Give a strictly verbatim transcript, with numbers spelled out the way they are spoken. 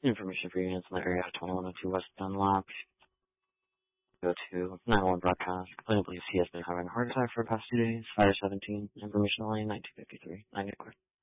Information for units in the area twenty-one oh two West Dunlop. Go to nine one one broadcast. Complainant believes he has been having a heart attack for the past two days. Fire seventeen. Information line nineteen fifty-three. nine